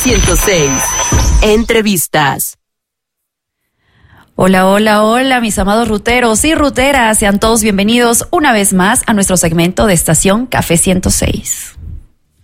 106. Entrevistas. Hola, hola, hola, mis amados ruteros y ruteras. Sean todos bienvenidos una vez más a nuestro segmento de Estación Café 106.